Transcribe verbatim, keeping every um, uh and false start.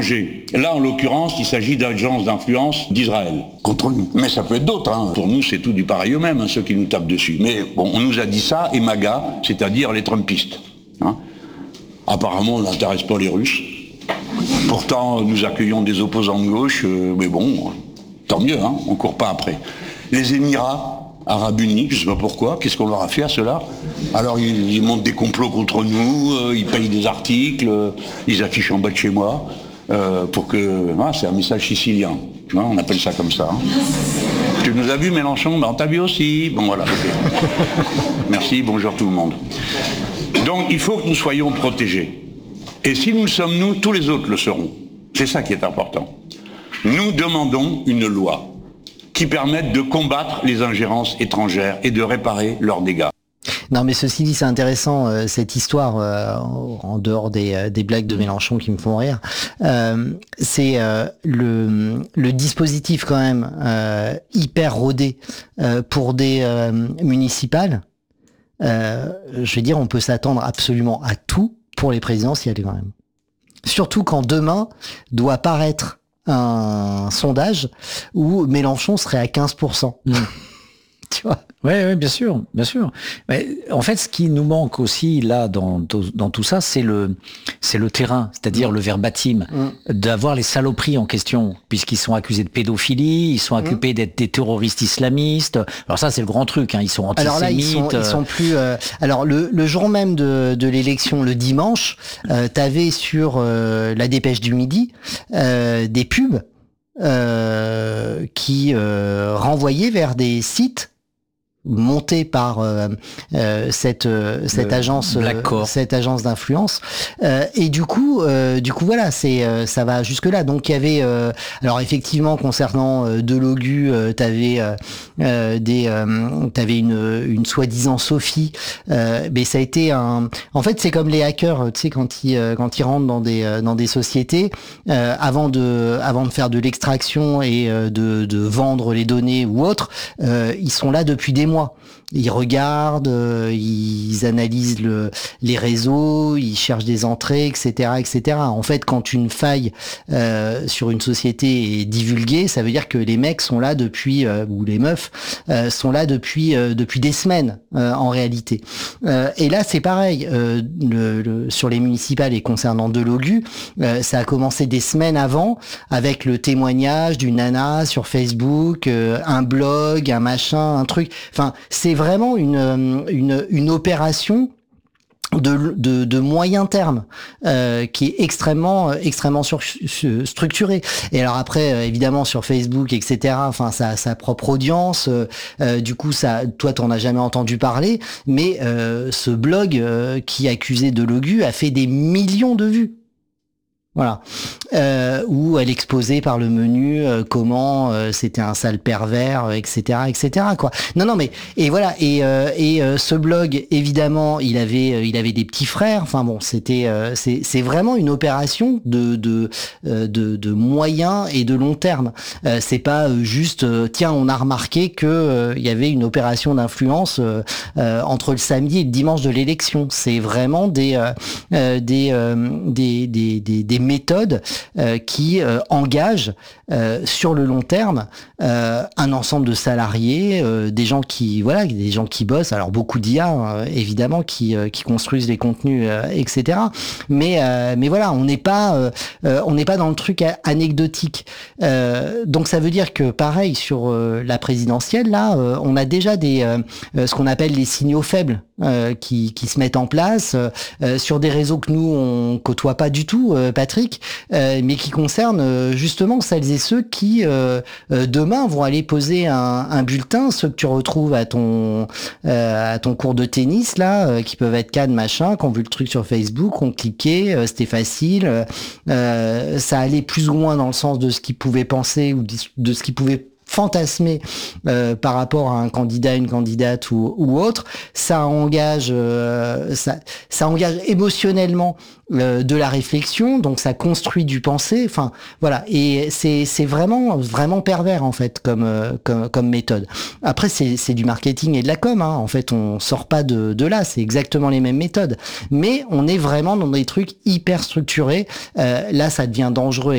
Là, en l'occurrence, il s'agit d'agences d'influence d'Israël contre nous. Mais ça peut être d'autres. Hein. Pour nous, c'est tout du pareil au même, hein, ceux qui nous tapent dessus. Mais bon, on nous a dit ça, et MAGA, c'est-à-dire les Trumpistes. Hein. Apparemment, on n'intéresse pas les Russes. Pourtant, nous accueillons des opposants de gauche, euh, mais bon, tant mieux, hein, on ne court pas après. Les Émirats Arabes Unis, je ne sais pas pourquoi, qu'est-ce qu'on leur a fait à ceux-là? Alors, ils, ils montent des complots contre nous, euh, ils payent des articles, euh, ils affichent en bas de chez moi. Euh, pour que... Ah, c'est un message sicilien. Tu vois, on appelle ça comme ça. Hein. Tu nous as vu, Mélenchon? Ben, on t'a vu aussi. Bon, voilà. Okay. Merci, bonjour tout le monde. Donc, il faut que nous soyons protégés. Et si nous le sommes nous, tous les autres le seront. C'est ça qui est important. Nous demandons une loi qui permette de combattre les ingérences étrangères et de réparer leurs dégâts. Non, mais ceci dit, c'est intéressant, euh, cette histoire, euh, en dehors des, euh, des blagues de Mélenchon qui me font rire. Euh, c'est euh, le, le dispositif quand même euh, hyper rodé euh, pour des euh, municipales. Euh, je veux dire, on peut s'attendre absolument à tout pour les présidentielles quand même. Surtout quand demain doit paraître un sondage où Mélenchon serait à quinze pour cent. Mmh. Tu vois? Oui, oui, bien sûr, bien sûr. Mais en fait, ce qui nous manque aussi là dans dans tout ça, c'est le c'est le terrain, c'est-à-dire mmh. le verbatim, mmh. d'avoir les saloperies en question, puisqu'ils sont accusés de pédophilie, ils sont accusés mmh. d'être des terroristes islamistes. Alors ça, c'est le grand truc, hein. Ils sont antisémites. Alors là, ils sont, ils sont plus. Euh... Alors le le jour même de de l'élection, le dimanche, euh, t'avais sur euh, la Dépêche du Midi euh, des pubs euh, qui euh, renvoyaient vers des sites monté par euh, euh, cette euh, cette le agence euh, cette agence d'influence euh, et du coup euh, du coup voilà c'est euh, ça va jusque là. Donc il y avait euh, alors effectivement concernant euh, Delogu euh, t'avais euh, euh, des euh, t'avais une une soi-disant Sophie euh, mais ça a été un en fait c'est comme les hackers, tu sais, quand ils euh, quand ils rentrent dans des euh, dans des sociétés euh, avant de avant de faire de l'extraction et euh, de de vendre les données ou autre, euh, ils sont là depuis des mois. Ils regardent, euh, ils analysent le, les réseaux, ils cherchent des entrées, et cetera, et cetera. En fait, quand une faille euh, sur une société est divulguée, ça veut dire que les mecs sont là depuis, euh, ou les meufs euh, sont là depuis euh, depuis des semaines euh, en réalité. Euh, et là, c'est pareil euh, le, le, sur les municipales et concernant Delogu, euh, ça a commencé des semaines avant avec le témoignage d'une nana sur Facebook, euh, un blog, un machin, un truc. Enfin, c'est vraiment une, une, une opération de, de, de moyen terme euh, qui est extrêmement extrêmement sur, sur, structurée. Et alors après euh, évidemment sur Facebook, etc., enfin ça sa propre audience, euh, euh, du coup ça toi t'en as jamais entendu parler, mais euh, ce blog euh, qui accusait Delogu a fait des millions de vues. Voilà, euh, où elle exposait par le menu euh, comment euh, c'était un sale pervers, euh, et cetera, et cetera. Quoi. Non, non, mais et voilà, et euh, et euh, ce blog, évidemment, il avait euh, il avait des petits frères. Enfin bon, c'était euh, c'est c'est vraiment une opération de de euh, de, de moyen et de long terme. Euh, c'est pas euh, juste euh, tiens, on a remarqué que euh, il y avait une opération d'influence euh, euh, entre le samedi et le dimanche de l'élection. C'est vraiment des euh, euh, des, euh, des des des des méthodes euh, qui euh, engagent euh, sur le long terme euh, un ensemble de salariés, euh, des gens qui voilà, des gens qui bossent. Alors beaucoup d'I A euh, évidemment qui euh, qui construisent les contenus, euh, et cetera. Mais euh, mais voilà, on n'est pas euh, euh, on n'est pas dans le truc anecdotique. Euh, donc ça veut dire que pareil sur euh, la présidentielle là, euh, on a déjà des euh, ce qu'on appelle les signaux faibles euh, qui qui se mettent en place euh, sur des réseaux que nous on côtoie pas du tout. Euh, Patrick, euh, mais qui concerne euh, justement celles et ceux qui euh, euh, demain vont aller poser un, un bulletin, ceux que tu retrouves à ton euh, à ton cours de tennis là, euh, qui peuvent être Cannes machin, qui ont vu le truc sur Facebook, ont cliqué, euh, c'était facile, euh, ça allait plus ou moins dans le sens de ce qu'ils pouvaient penser ou de ce qu'ils pouvaient fantasmer euh, par rapport à un candidat, une candidate ou, ou autre, ça engage, euh, ça, ça engage émotionnellement euh, de la réflexion, donc ça construit du pensée. Enfin, voilà, et c'est c'est vraiment vraiment pervers en fait comme euh, comme comme méthode. Après, c'est c'est du marketing et de la com. Hein. En fait, on sort pas de de là. C'est exactement les mêmes méthodes, mais on est vraiment dans des trucs hyper structurés. Euh, là, ça devient dangereux